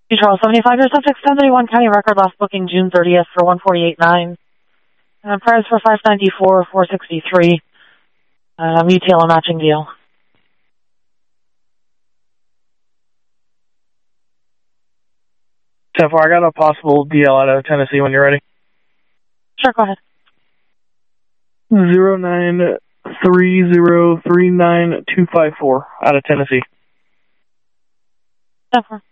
Charles 75, your subject 1031 County Record, last booking June 30th for 148.9. Price for 594, 463. Retailer matching deal. So far, I got a possible deal out of Tennessee when you're ready. Sure, go ahead. 093039254 out of Tennessee. So far.